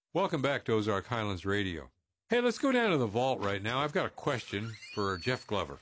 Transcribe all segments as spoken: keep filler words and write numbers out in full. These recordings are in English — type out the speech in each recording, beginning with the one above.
Welcome back to Ozark Highlands Radio. Hey, let's go down to the vault right now. I've got a question for Jeff Glover.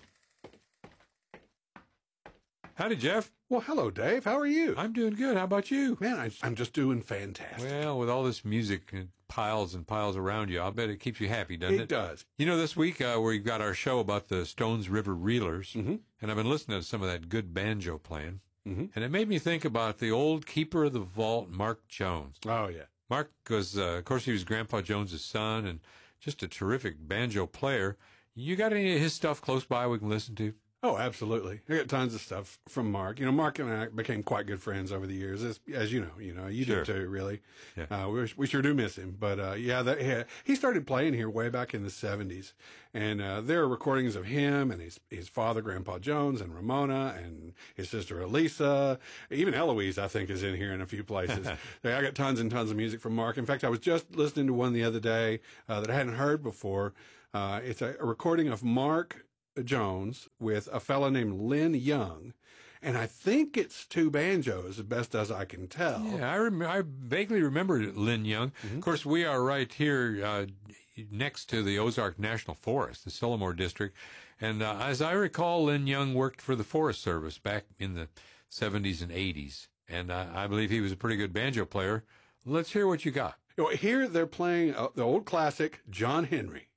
Howdy, Jeff. Well, hello, Dave. How are you? I'm doing good. How about you? Man, I, I'm just doing fantastic. Well, with all this music and piles and piles around you, I'll bet it keeps you happy, doesn't it? It does. You know, this week uh, we've got our show about the Stones River Reelers, mm-hmm. and I've been listening to some of that good banjo playing, mm-hmm. and it made me think about the old keeper of the vault, Mark Jones. Oh, yeah. Mark was, uh, of course, he was Grandpa Jones's son and just a terrific banjo player. You got any of his stuff close by we can listen to? Oh, absolutely. I got tons of stuff from Mark. You know, Mark and I became quite good friends over the years, as, as you know. You know, you Sure. did too, really. Yeah. Uh, we, we sure do miss him. But, uh, yeah, that, yeah, he started playing here way back in the seventies. And, uh, there are recordings of him and his, his father, Grandpa Jones, and Ramona, and his sister Elisa. Even Eloise, I think, is in here in a few places. I got tons and tons of music from Mark. In fact, I was just listening to one the other day, uh, that I hadn't heard before. Uh, it's a, a recording of Mark Jones with a fellow named Lynn Young, and I think it's two banjos, as best as I can tell. Yeah, I rem- I vaguely remember Lynn Young. Mm-hmm. Of course, we are right here uh, next to the Ozark National Forest, the Sylamore District, and uh, as I recall, Lynn Young worked for the Forest Service back in the seventies and eighties, and uh, I believe he was a pretty good banjo player. Let's hear what you got. You know, here they're playing uh, the old classic John Henry.